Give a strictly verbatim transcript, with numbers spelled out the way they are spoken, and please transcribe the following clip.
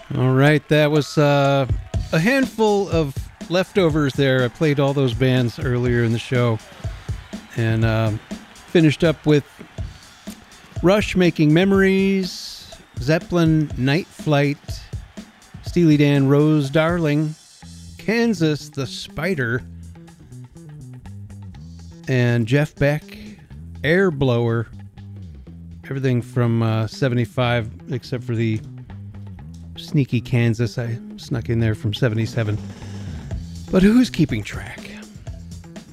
All right, that was uh, a handful of leftovers there. I played all those bands earlier in the show, and uh, finished up with Rush, Making Memories, Zeppelin, Night Flight, Steely Dan, Rose Darling, Kansas, The Spider, and Jeff Beck, Air Blower. Everything from uh, seventy-five, except for the Sneaky Kansas I snuck in there from seventy-seven. But who's keeping track?